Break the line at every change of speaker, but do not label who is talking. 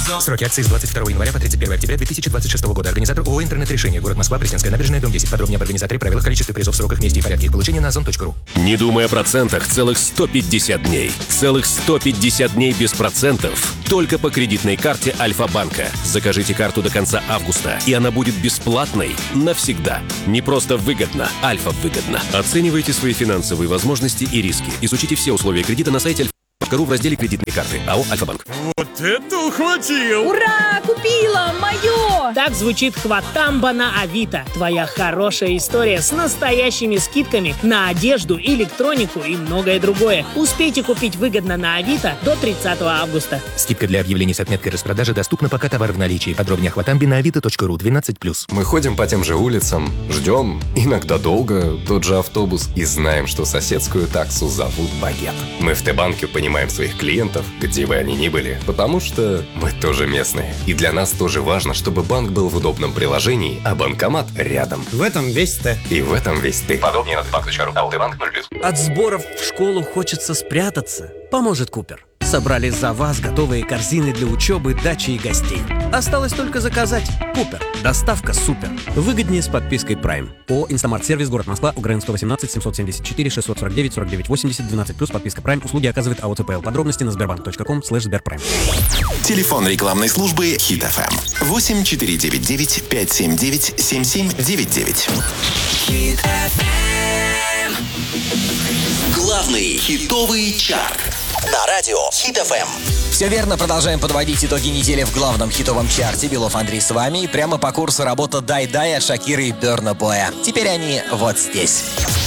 Сроки акции с 22 января по 31 октября 2026 года. Организатор ООО «Интернет-решение». Город Москва, Пресненская набережная, дом 10. Подробнее об организаторе, правилах, количестве призов, сроках, месте и порядке их получения на озон.ру.
Не думай о процентах целых 150 дней. Целых 150 дней без процентов. Только по кредитной карте Альфа-банка. Закажите карту до конца августа, и она будет бесплатной навсегда. Не просто выгодно, Альфа-выгодно. Оценивайте свои финансовые возможности и риски. Изучите все условия кредита на сайте Альфа.ру в разделе «Кредитные карты». АО «Альфа-банк».
Вот это ухватил!
Ура! Купила! Мое!
Так звучит «Хватамба» на Авито. Твоя хорошая история с настоящими скидками на одежду, электронику и многое другое. Успейте купить выгодно на Авито до 30 августа.
Скидка для объявлений с отметкой распродажи доступна, пока товар в наличии. Подробнее о «Хватамбе» на avito.ru 12+.
Мы ходим по тем же улицам, ждем, иногда долго, тот же автобус, и знаем, что соседскую таксу зовут Багет. Мы в Т-банке понимаем своих клиентов, где бы они ни были, потому что мы тоже местные. И для нас тоже важно, чтобы банк был в удобном приложении, а банкомат рядом.
В этом весь Т.
И в этом весь ты. Подробнее на tbank.ru. АО Т-банк 0+.
От сборов в школу хочется спрятаться. Поможет Купер. Собрали за вас готовые корзины для учебы, дачи и гостей. Осталось только заказать. Купер. Доставка супер. Выгоднее с подпиской Prime. ООО «Инстамарт-сервис», город Москва, УГРН 118 774 649 49 80 12+, подписка Prime. Услуги оказывает АО ЦПЛ. Подробности на sberbank.com/sberprime.
Телефон рекламной службы Хит ФМ 8499 579 7799. Хит ФМ. Главный хитовый чарт на радио Хит ФМ.
Все верно, продолжаем подводить итоги недели в главном хитовом чарте. Белов Андрей с вами. И прямо по курсу работа «Дай-дай» от Шакиры и Берна Боя. Теперь они вот здесь.